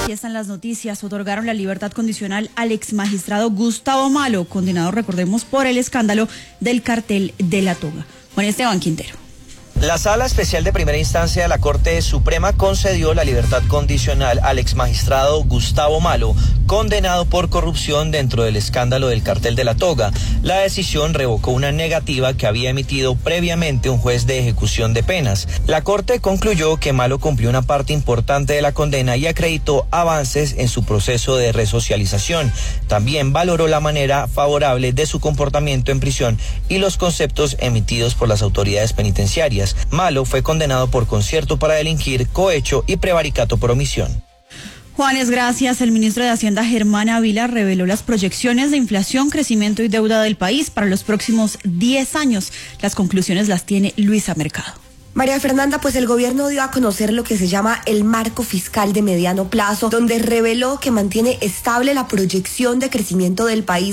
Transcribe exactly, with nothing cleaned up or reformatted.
Aquí están las noticias. Otorgaron la libertad condicional al ex magistrado Gustavo Malo, condenado, recordemos, por el escándalo del cartel de la Toga. Juan Esteban Quintero. La Sala Especial de Primera Instancia de la Corte Suprema concedió la libertad condicional al exmagistrado Gustavo Malo, condenado por corrupción dentro del escándalo del cartel de la Toga. La decisión revocó una negativa que había emitido previamente un juez de ejecución de penas. La Corte concluyó que Malo cumplió una parte importante de la condena y acreditó avances en su proceso de resocialización. También valoró la manera favorable de su comportamiento en prisión y los conceptos emitidos por las autoridades penitenciarias. Malo fue condenado por concierto para delinquir, cohecho y prevaricato por omisión. Juanes, gracias. El ministro de Hacienda, Germán Ávila, reveló las proyecciones de inflación, crecimiento y deuda del país para los próximos diez años. Las conclusiones las tiene Luisa Mercado. María Fernanda, pues el gobierno dio a conocer lo que se llama el marco fiscal de mediano plazo, donde reveló que mantiene estable la proyección de crecimiento del país